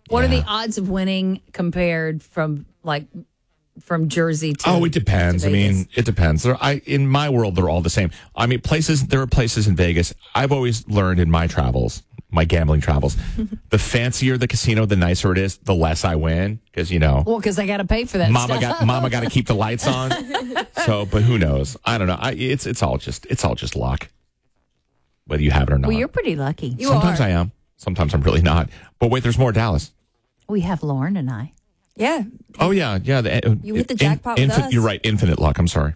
What are the odds of winning compared from Jersey to? It depends. I mean, it depends. In my world, they're all the same. I mean, there are places in Vegas. I've always learned in my travels, my gambling travels, the fancier the casino, the nicer it is, the less I win. Because, because I got to pay for that Mama stuff. got to keep the lights on. But who knows? I don't know. It's all just luck, whether you have it or not. Well, you're pretty lucky. Sometimes I am. Sometimes I'm really not. But wait, there's more, Dallas. We have Lauren and I. Yeah. Oh, yeah. You hit the jackpot with us. You're right. Infinite luck. I'm sorry.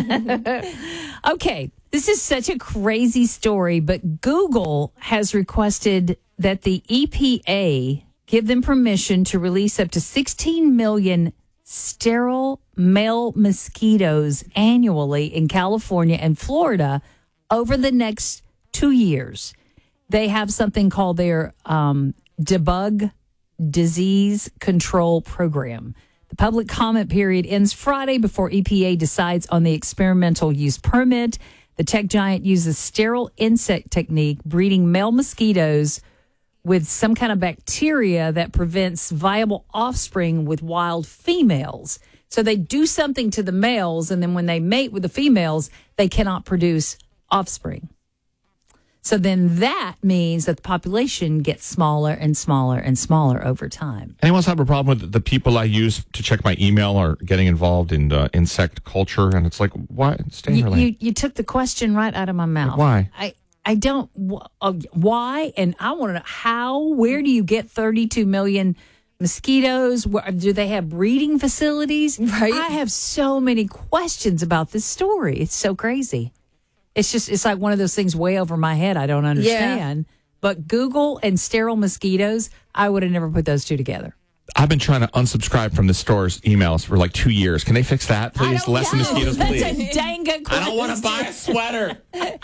Okay. This is such a crazy story, but Google has requested that the EPA give them permission to release up to 16 million sterile male mosquitoes annually in California and Florida over the next 2 years. They have something called their debug disease control program. The public comment period ends Friday before EPA decides on the experimental use permit. The tech giant uses sterile insect technique, breeding male mosquitoes with some kind of bacteria that prevents viable offspring with wild females. So they do something to the males, and then when they mate with the females, they cannot produce offspring. So then that means that the population gets smaller and smaller and smaller over time. Anyone else have a problem with the people I use to check my email or getting involved in insect culture? And it's like, why? Stay in your lane. You took the question right out of my mouth. Why? I don't. Why? And I want to know how. Where do you get 32 million mosquitoes? Do they have breeding facilities? Right. I have so many questions about this story. It's so crazy. It's like one of those things way over my head. I don't understand. Yeah. But Google and sterile mosquitoes, I would have never put those two together. I've been trying to unsubscribe from the store's emails for like 2 years. Can they fix that, please? Less mosquitoes, please. That's a dang good question. I don't want to buy a sweater.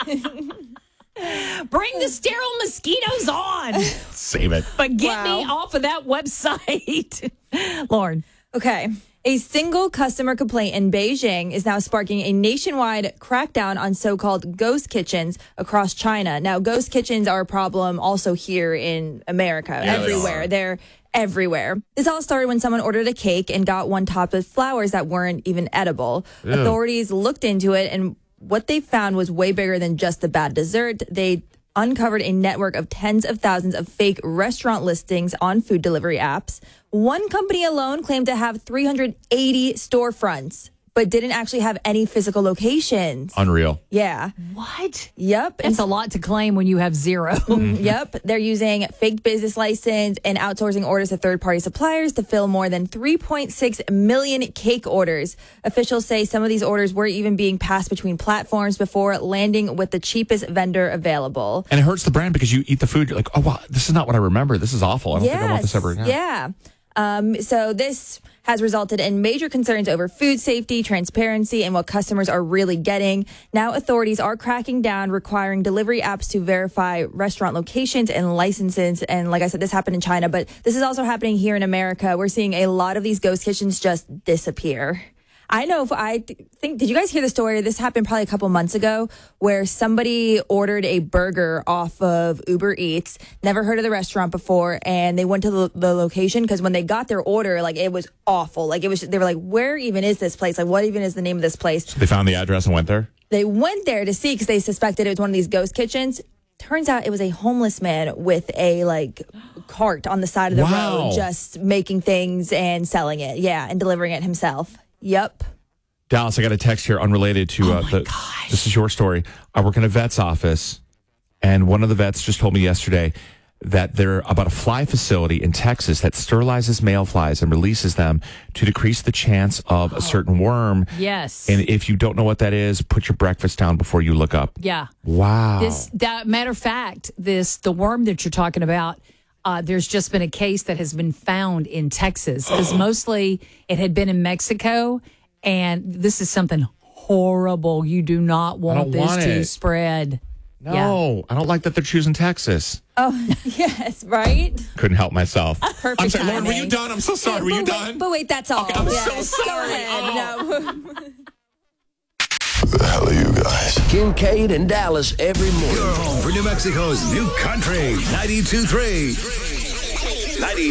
Bring the sterile mosquitoes on. Save it. But get me off of that website. Lauren. Okay. A single customer complaint in Beijing is now sparking a nationwide crackdown on so-called ghost kitchens across China. Now, ghost kitchens are a problem also here in America. Yeah, everywhere. They're everywhere. This all started when someone ordered a cake and got one topped with flowers that weren't even edible. Ew. Authorities looked into it, and what they found was way bigger than just the bad dessert. They uncovered a network of tens of thousands of fake restaurant listings on food delivery apps. One company alone claimed to have 380 storefronts, but didn't actually have any physical locations. Unreal. Yeah. What? Yep. That's a lot to claim when you have zero. Yep. They're using fake business license and outsourcing orders to third-party suppliers to fill more than 3.6 million cake orders. Officials say some of these orders were even being passed between platforms before landing with the cheapest vendor available. And it hurts the brand because you eat the food, you're like, oh, wow, this is not what I remember. This is awful. I don't think I want this ever again. Yeah. So this has resulted in major concerns over food safety, transparency, and what customers are really getting. Now authorities are cracking down, requiring delivery apps to verify restaurant locations and licenses. And like I said, this happened in China, but this is also happening here in America. We're seeing a lot of these ghost kitchens just disappear. I know did you guys hear the story? This happened probably a couple months ago where somebody ordered a burger off of Uber Eats, never heard of the restaurant before, and they went to the location because when they got their order, like it was awful. Like they were like, where even is this place? Like what even is the name of this place? So they found the address and went there? They went there to see because they suspected it was one of these ghost kitchens. Turns out it was a homeless man with a cart on the side of the road just making things and selling it. Yeah, and delivering it himself. Yep. Dallas, I got a text here unrelated to this is your story. I work in a vet's office, and one of the vets just told me yesterday that they're about a fly facility in Texas that sterilizes male flies and releases them to decrease the chance of a certain worm. Yes. And if you don't know what that is, put your breakfast down before you look up. Yeah. Wow. Matter of fact, the worm that you're talking about, there's just been a case that has been found in Texas because mostly it had been in Mexico, and this is something horrible. You do not want this to spread. No, I don't like that they're choosing Texas. Oh, yes, right? Couldn't help myself. Perfect I'm sorry, timing. Lauren, were you done? I'm so sorry. Were you done? But wait, that's all. Okay, I'm so sorry. Go ahead. No. Who the hell are you guys? Kincaid and Dallas every morning. Your home for New Mexico's new country. 92.3.